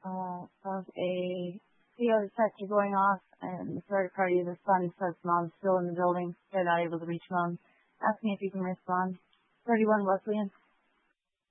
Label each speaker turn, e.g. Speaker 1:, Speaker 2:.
Speaker 1: of a CO detector going off, and the third party, the son, says mom's still in the building. They're not able to reach mom. Asking if you can respond. 31 Wesleyan.